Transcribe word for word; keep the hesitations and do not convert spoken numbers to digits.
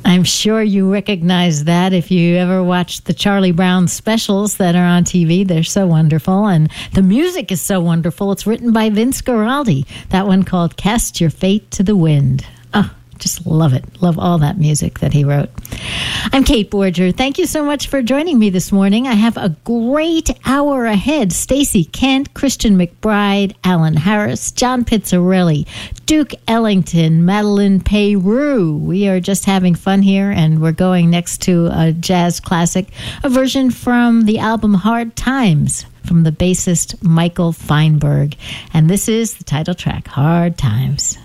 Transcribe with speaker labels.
Speaker 1: I'm sure you recognize that if you ever watched the Charlie Brown specials that are on T V. They're so wonderful, and the music is so wonderful. It's written by Vince Guaraldi, that one called Cast Your Fate to the Wind. Oh, just love it. Love all that music that he wrote. I'm Kate Borger. Thank you so much for joining me this morning. I have a great hour ahead. Stacey Kent, Christian McBride, Alan Harris, John Pizzarelli, Duke Ellington, Madeline Peyroux. We are just having fun here, and we're going next to a jazz classic, a version from the album Hard Times from the bassist Michael Feinberg. And this is the title track, Hard Times.